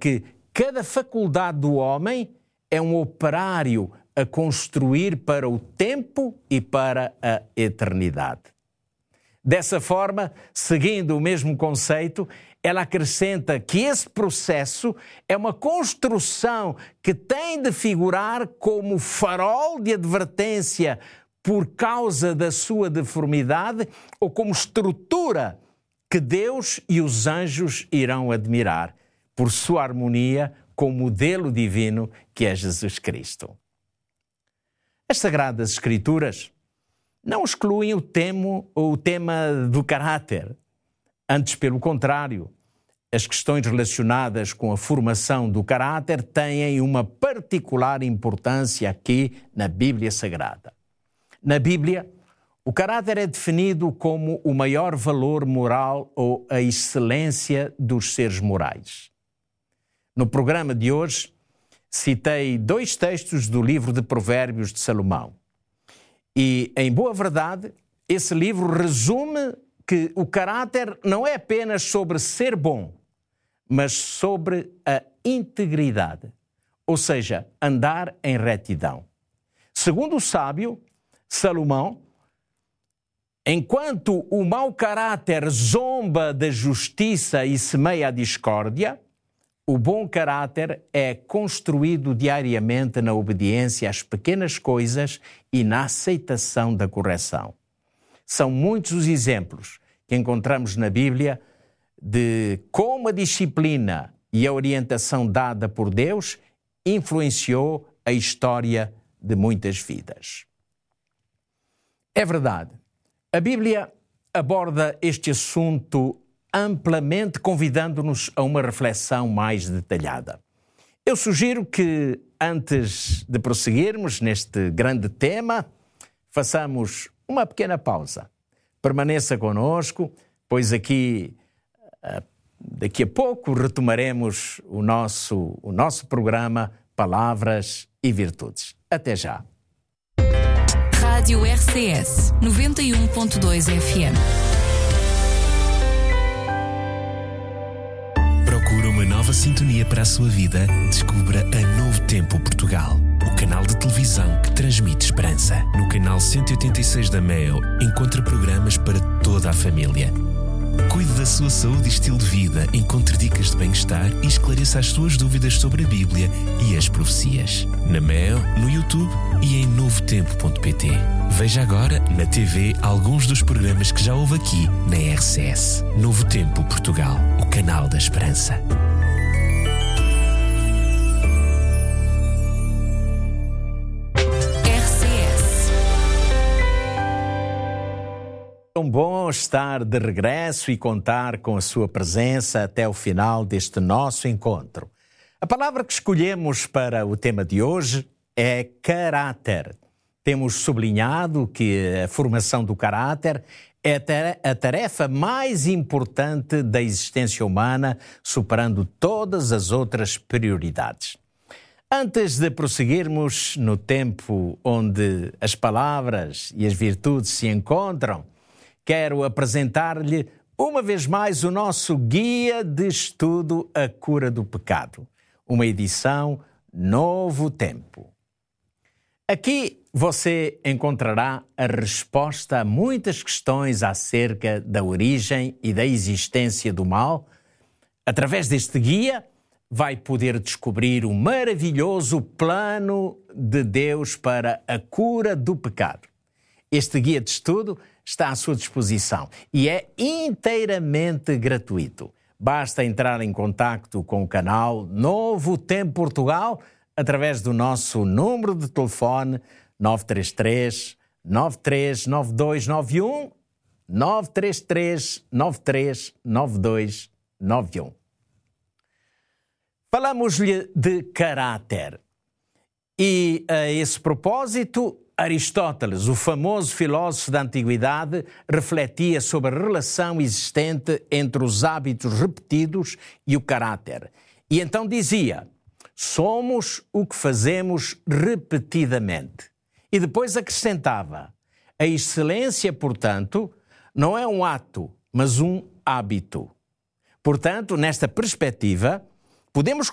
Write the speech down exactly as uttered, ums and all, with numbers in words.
que cada faculdade do homem é um operário a construir para o tempo e para a eternidade. Dessa forma, seguindo o mesmo conceito, ela acrescenta que esse processo é uma construção que tem de figurar como farol de advertência por causa da sua deformidade ou como estrutura que Deus e os anjos irão admirar por sua harmonia com o modelo divino que é Jesus Cristo. As Sagradas Escrituras não excluem o tema, o tema do caráter. Antes, pelo contrário, as questões relacionadas com a formação do caráter têm uma particular importância aqui na Bíblia Sagrada. Na Bíblia, o caráter é definido como o maior valor moral ou a excelência dos seres morais. No programa de hoje, citei dois textos do livro de Provérbios de Salomão. E, em boa verdade, esse livro resume que o caráter não é apenas sobre ser bom, mas sobre a integridade, ou seja, andar em retidão. Segundo o sábio Salomão, enquanto o mau caráter zomba da justiça e semeia a discórdia, o bom caráter é construído diariamente na obediência às pequenas coisas e na aceitação da correção. São muitos os exemplos que encontramos na Bíblia de como a disciplina e a orientação dada por Deus influenciou a história de muitas vidas. É verdade, a Bíblia aborda este assunto amplamente, convidando-nos a uma reflexão mais detalhada. Eu sugiro que, antes de prosseguirmos neste grande tema, façamos uma pequena pausa. Permaneça conosco, pois aqui, daqui a pouco, retomaremos o nosso, o nosso programa Palavras e Virtudes. Até já. Rádio R C S noventa e um ponto dois F M. Procura uma nova sintonia para a sua vida? Descubra a Novo Tempo Portugal, o canal de televisão que transmite esperança. No canal cento e oitenta e seis da Meo, encontra programas para toda a família. Cuide da sua saúde e estilo de vida, encontre dicas de bem-estar e esclareça as suas dúvidas sobre a Bíblia e as profecias. Na Meo, no YouTube e em novo tempo ponto pt. Veja agora na T V alguns dos programas que já houve aqui na R C S. Novo Tempo Portugal, o canal da esperança. Tão bom estar de regresso e contar com a sua presença até o final deste nosso encontro. A palavra que escolhemos para o tema de hoje é caráter. Temos sublinhado que a formação do caráter é a tarefa mais importante da existência humana, superando todas as outras prioridades. Antes de prosseguirmos no tempo onde as palavras e as virtudes se encontram, quero apresentar-lhe uma vez mais o nosso Guia de Estudo A Cura do Pecado, uma edição Novo Tempo. Aqui você encontrará a resposta a muitas questões acerca da origem e da existência do mal. Através deste guia, vai poder descobrir o maravilhoso plano de Deus para a cura do pecado. Este guia de estudo está à sua disposição e é inteiramente gratuito. Basta entrar em contacto com o canal Novo Tempo Portugal através do nosso número de telefone nove três três, nove três nove dois nove um, nove três três, nove três nove dois nove um. Falamos-lhe de caráter e, a esse propósito, Aristóteles, o famoso filósofo da Antiguidade, refletia sobre a relação existente entre os hábitos repetidos e o caráter. E então dizia: somos o que fazemos repetidamente. E depois acrescentava: a excelência, portanto, não é um ato, mas um hábito. Portanto, nesta perspectiva, podemos